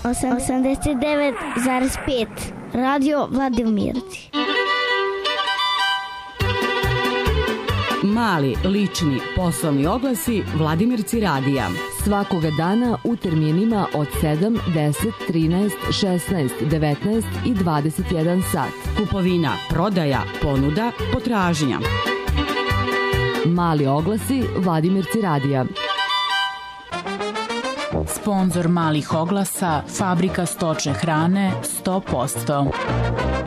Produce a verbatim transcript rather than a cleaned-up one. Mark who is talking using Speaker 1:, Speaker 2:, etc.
Speaker 1: osamdeset devet zarez pet Radio Vladimirci.
Speaker 2: Mali, lični, poslovni oglasi Vladimirci radija.
Speaker 3: Svakoga dana u terminima od sedam, deset, trinaest, šesnaest, devetnaest i dvadeset jedan sat.
Speaker 2: Kupovina, prodaja, ponuda, potražnja.
Speaker 3: Mali oglasi Vladimirci radija.
Speaker 4: Sponzor malih oglasa, Fabrika stočne hrane sto posto.